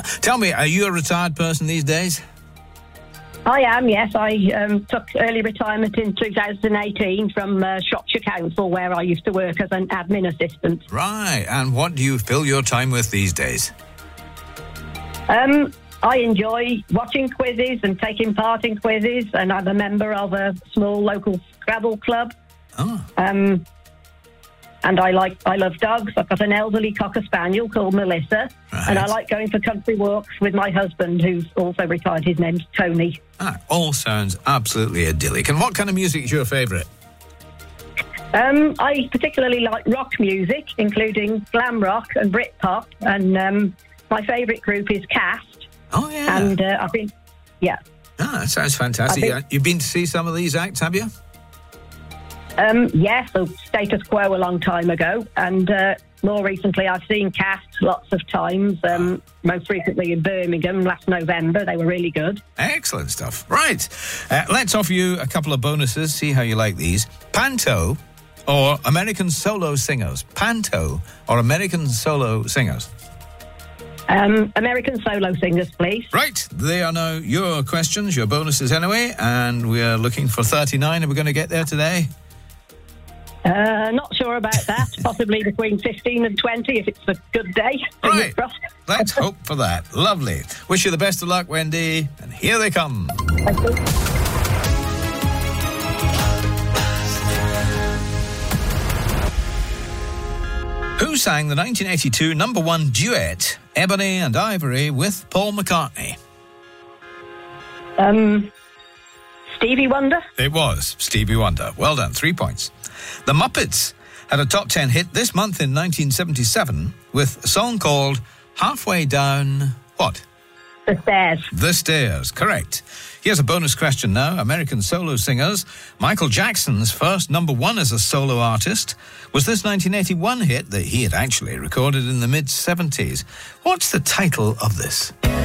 Tell me, are you a retired person these days? I am, yes. I took early retirement in 2018 from Shropshire Council, where I used to work as an admin assistant. Right, and what do you fill your time with these days? I enjoy watching quizzes and taking part in quizzes, and I'm a member of a small local Scrabble club. Oh. And I love dogs. I've got an elderly Cocker Spaniel called Melissa. Right. And I like going for country walks with my husband, who's also retired. His name's Tony. All sounds absolutely idyllic. And what kind of music is your favourite? I particularly like rock music, including glam rock and Britpop. And my favourite group is Cast. Oh, yeah. And I've been, yeah. That sounds fantastic. You've been to see some of these acts, have you? Yes, so Status Quo a long time ago, and more recently I've seen Cast lots of times, most recently in Birmingham last November. They were really good. Excellent stuff. Right, let's offer you a couple of bonuses, see how you like these. Panto or American Solo Singers? Panto or American Solo Singers? American Solo Singers, please. Right, they are now your questions, your bonuses anyway, and we're looking for 39. Are we going to get there today? Not sure about that. Possibly between 15 and 20 if it's a good day. Right. Let's hope for that. Lovely. Wish you the best of luck, Wendy. And here they come. Thank you. Who sang the 1982 number one duet, Ebony and Ivory, with Paul McCartney? Stevie Wonder? It was Stevie Wonder. Well done. 3 points. The Muppets had a top 10 hit this month in 1977 with a song called Halfway Down... what? The Stairs. The Stairs, correct. Here's a bonus question now. American Solo Singers. Michael Jackson's first number one as a solo artist was this 1981 hit that he had actually recorded in the mid-70s. What's the title of this?